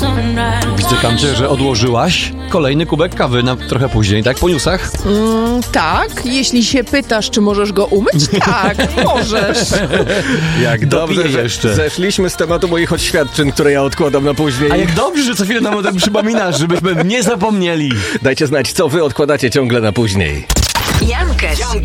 Widzę, Kamcie, że odłożyłaś kolejny kubek kawy na trochę później, tak? Po newsach? Tak, jeśli się pytasz, czy możesz go umyć, tak, możesz. Jak dobrze, Dopiję że jeszcze. zeszliśmy z tematu moich oświadczeń, które ja odkładam na później. A jak dobrze, że co chwilę nam o tym przypominasz, żebyśmy nie zapomnieli. Dajcie znać, co wy odkładacie ciągle na później. Jan Kesz